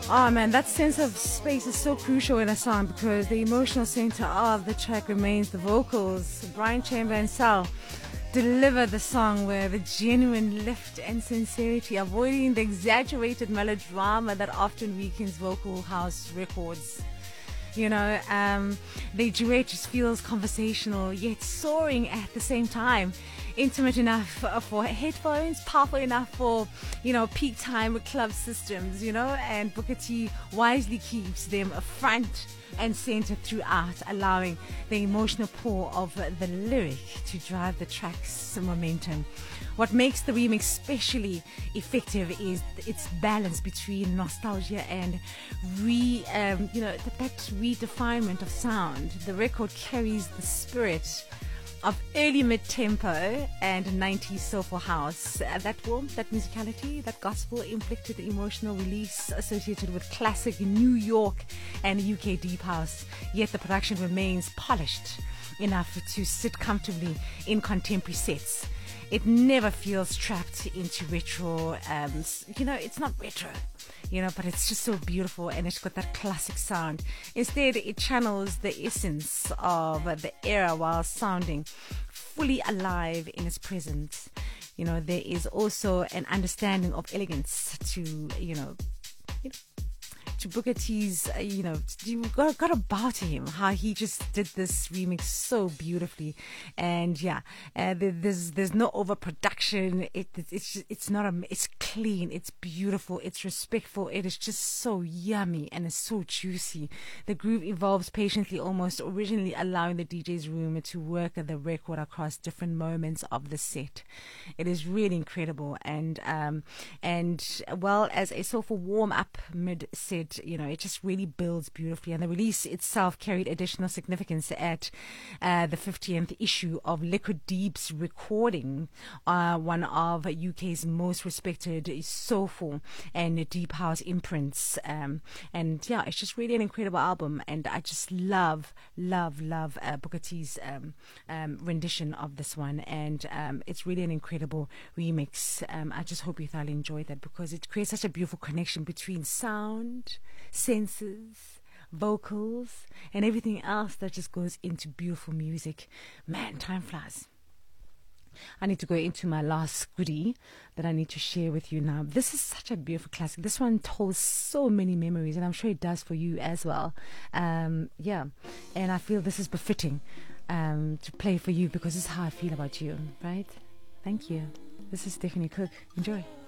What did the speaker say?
Oh man, that sense of space is so crucial in a song because the emotional center of the track remains the vocals. Brian Chamber and Sal deliver the song with a genuine lift and sincerity, avoiding the exaggerated melodrama that often weakens vocal house records. The duet just feels conversational yet soaring at the same time. Intimate enough for headphones, powerful enough for, peak time club systems, and Booker T wisely keeps them front and center throughout, allowing the emotional pull of the lyric to drive the track's momentum. What makes the remix especially effective is its balance between nostalgia and that redefinement of sound. The record carries the spirit of early mid-tempo and 90s soulful house. That warmth, that musicality, that gospel-inflected emotional release associated with classic New York and UK deep house. Yet the production remains polished enough to sit comfortably in contemporary sets. It never feels trapped into retro. It's not retro, but it's just so beautiful and it's got that classic sound. Instead, it channels the essence of the era while sounding fully alive in its presence. There is also an understanding of elegance to Booker T's, you got to bow to him, how he just did this remix so beautifully. And there's no overproduction. It's clean, it's beautiful, it's respectful. It is just so yummy and it's so juicy. The groove evolves patiently, almost originally allowing the DJ's room to work the record across different moments of the set. It is really incredible. And well, as a soulful warm up mid set, it just really builds beautifully. And the release itself carried additional significance at the 50th issue of Liquid Deep's recording, one of UK's most respected soulful and deep house imprints. It's just really an incredible album. And I just love Booker T's rendition of this one. And it's really an incredible remix. I just hope you thoroughly enjoyed that because it creates such a beautiful connection between sound, senses, vocals, and everything else that just goes into beautiful music. Man, time flies. I need to go into my last goodie that I need to share with you now. This is such a beautiful classic. This one holds so many memories, and I'm sure it does for you as well. And I feel this is befitting to play for you because this is how I feel about you, right? Thank you. This is Stephanie Cook. Enjoy.